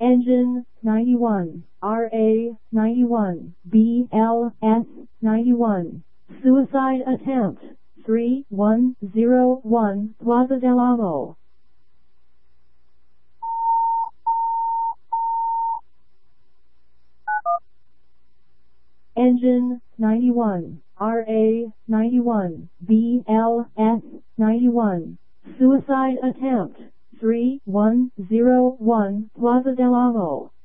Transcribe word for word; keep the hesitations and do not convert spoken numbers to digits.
Engine ninety-one, R A ninety-one, B L S ninety-one. Suicide attempt three one zero one Plaza del Amo. Engine ninety-one, R A ninety-one, B L S ninety-one. Suicide attempt three one zero one Plaza del Amo.